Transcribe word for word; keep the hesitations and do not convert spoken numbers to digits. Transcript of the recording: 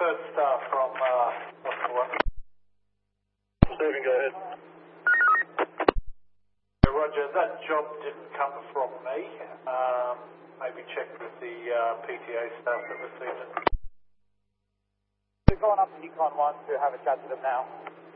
third star from, uh, what's the one? Stephen, go ahead. Roger, that job didn't come from me. Um, maybe check with the uh, P T A staff that received it. We're going up to Econ one to have a chat to them now.